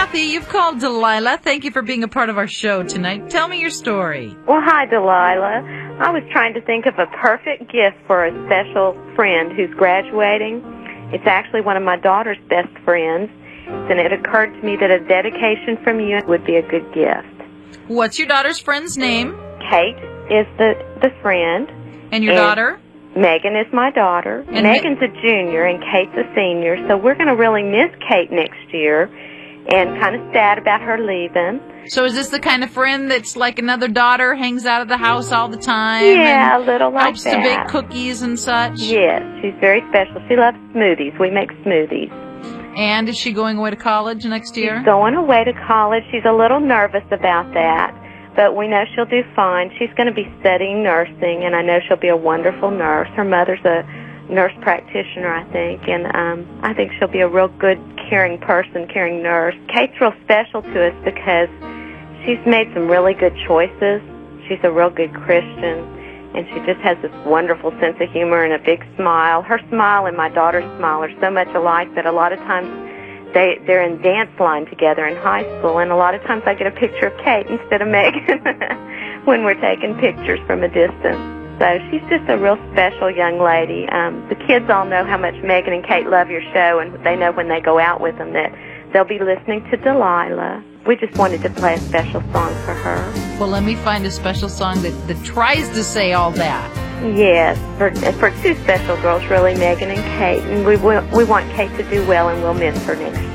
Kathy, you've called Delilah. Thank you for being a part of our show tonight. Tell me your story. Well, hi, Delilah. I was trying to think of a perfect gift for a special friend who's graduating. It's actually one of my daughter's best friends, and it occurred to me that a dedication from you would be a good gift. What's your daughter's friend's name? Kate is the friend. And your daughter? Megan is my daughter. And Megan's a junior and Kate's a senior, so we're going to really miss Kate next year and kind of sad about her leaving. So is this the kind of friend that's like another daughter, hangs out of the house all the time? Yeah, a little like helps that. to bake cookies and such? Yes, she's very special. She loves smoothies. We make smoothies. And is she going away to college next year? She's going away to college. She's a little nervous about that, but we know she'll do fine. She's going to be studying nursing, and I know she'll be a wonderful nurse. Her mother's a nurse practitioner, I think, and I think she'll be a real good, caring person, caring nurse. Kate's real special to us because she's made some really good choices. She's a real good Christian, and she just has this wonderful sense of humor and a big smile. Her smile and my daughter's smile are so much alike that a lot of times they're in dance line together in high school, and a lot of times I get a picture of Kate instead of Megan when we're taking pictures from a distance. So she's just a real special young lady. The kids all know how much Megan and Kate love your show, and they know when they go out with them that they'll be listening to Delilah. We just wanted to play a special song for her. Well, let me find a special song that tries to say all that. Yes, for two special girls, really, Megan and Kate. And we want Kate to do well, and we'll miss her next